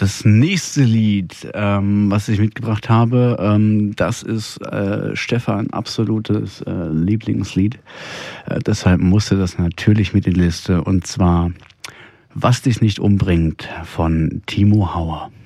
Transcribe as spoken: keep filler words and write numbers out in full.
Das nächste Lied, ähm, was ich mitgebracht habe, ähm, das ist äh, Stefan absolutes äh, Lieblingslied. Äh, deshalb musste das natürlich mit in die Liste. Und zwar Was dich nicht umbringt von Timo Hauer.